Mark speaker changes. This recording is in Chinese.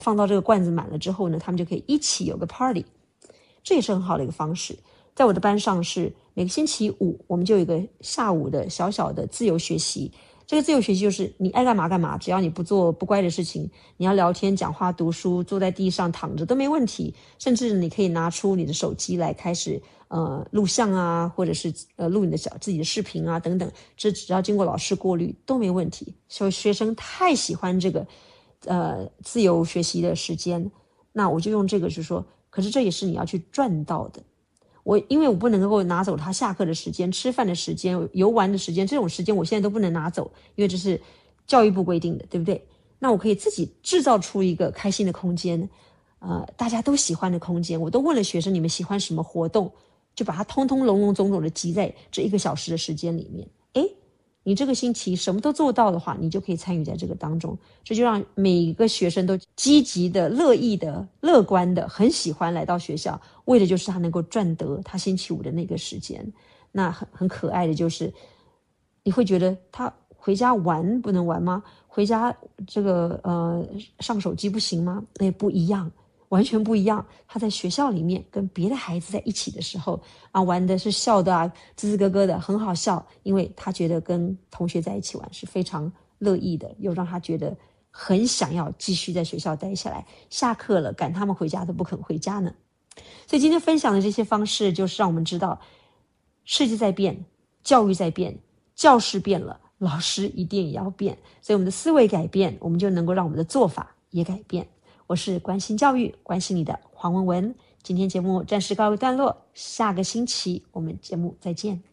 Speaker 1: 放到这个罐子满了之后呢，他们就可以一起有个 party， 这也是很好的一个方式。在我的班上是每个星期五我们就有一个下午的小小的自由学习，这个自由学习就是你爱干嘛干嘛，只要你不做不乖的事情，你要聊天讲话读书坐在地上躺着都没问题，甚至你可以拿出你的手机来开始录像啊，或者是录你的自己的视频啊等等，这只要经过老师过滤都没问题。所以学生太喜欢这个自由学习的时间，那我就用这个是说，可是这也是你要去赚到的。因为我不能够拿走他下课的时间、吃饭的时间、游玩的时间，这种时间我现在都不能拿走，因为这是教育部规定的，对不对？那我可以自己制造出一个开心的空间，大家都喜欢的空间。我都问了学生你们喜欢什么活动，就把它通通笼笼总总的集在这1个小时的时间里面。诶，你这个星期什么都做到的话，你就可以参与在这个当中，这就让每一个学生都积极的、乐意的、乐观的，很喜欢来到学校，为的就是他能够赚得他星期五的那个时间。那很可爱的就是，你会觉得他回家玩不能玩吗？回家这个上手机不行吗？那也不一样。完全不一样，他在学校里面跟别的孩子在一起的时候啊，玩的是笑的啊，吱吱咯咯的，很好笑，因为他觉得跟同学在一起玩是非常乐意的，又让他觉得很想要继续在学校待下来，下课了赶他们回家都不肯回家呢。所以今天分享的这些方式，就是让我们知道世界在变，教育在变，教室变了，老师一定也要变，所以我们的思维改变，我们就能够让我们的做法也改变。我是关心教育、关心你的黄文文，今天节目暂时告一段落，下个星期我们节目再见。